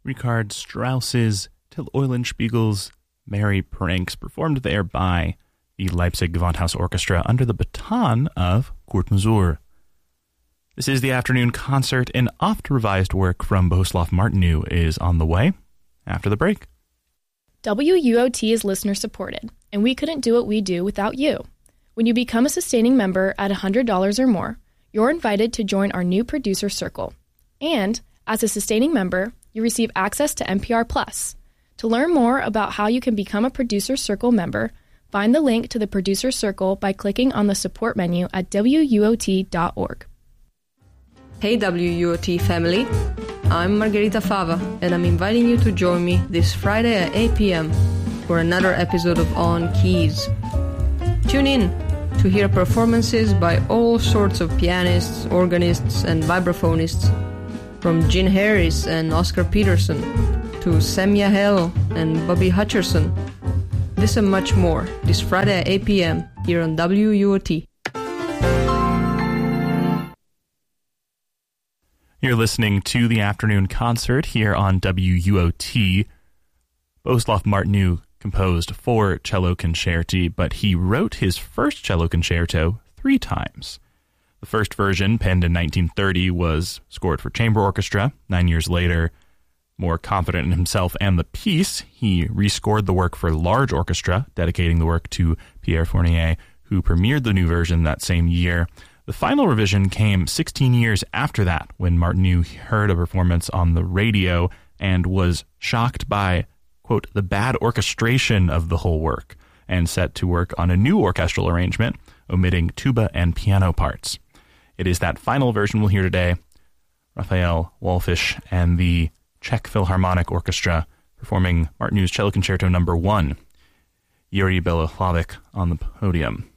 Richard Strauss's Till Eulenspiegel's Merry Pranks, performed there by the Leipzig Gewandhaus Orchestra under the baton of Kurt Masur. This is the afternoon concert. An oft-revised work from Bohuslav Martinu is on the way after the break. WUOT is listener-supported, and we couldn't do what we do without you. When you become a sustaining member at $100 or more, you're invited to join our new producer circle. And, as a sustaining member, you receive access to NPR Plus. To learn more about how you can become a Producer Circle member, find the link to the Producer Circle by clicking on the support menu at WUOT.org. Hey WUOT family, I'm Margherita Fava, and I'm inviting you to join me this Friday at 8 p.m. for another episode of On Keys. Tune in to hear performances by all sorts of pianists, organists, and vibraphonists, from Gene Harris and Oscar Peterson to Sam Yahel and Bobby Hutcherson. This and much more this Friday at 8 p.m. here on WUOT. You're listening to the afternoon concert here on WUOT. Bohuslav Martinu composed 4 cello concerti, but he wrote his first cello concerto 3 times. The first version, penned in 1930, was scored for chamber orchestra. 9 years later, more confident in himself and the piece, he rescored the work for large orchestra, dedicating the work to Pierre Fournier, who premiered the new version that same year. The final revision came 16 years after that, when Martinu heard a performance on the radio and was shocked by, quote, the bad orchestration of the whole work, and set to work on a new orchestral arrangement, omitting tuba and piano parts. It is that final version we'll hear today. Raphael Wallfisch and the Czech Philharmonic Orchestra performing Martinu's Cello Concerto No. 1. Yuri Belohlavik on the podium.